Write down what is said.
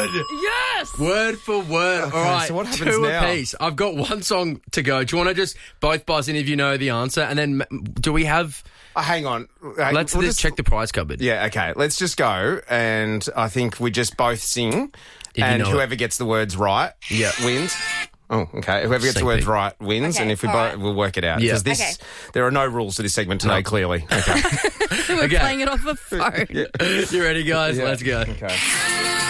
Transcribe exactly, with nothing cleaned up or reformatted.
god! Yes! Word for word. Okay, All right, so what happens two now? apiece. I've got one song to go. Do you want to just both buzz in if you know the answer? And then m- do we have... Oh, hang on. Hang- Let's we'll just check the prize cupboard. Yeah, okay. Let's just go, and I think we just both sing, you and know whoever gets the words right Yeah. wins. Oh, okay. Whoever gets Same the words thing. right wins, Okay, and if we all both, right. we'll work it out. Yeah. Because this, Okay. there are no rules to this segment today, clearly. Okay. We're Okay. playing it off a phone. You ready, guys? Yeah. Let's go. Okay.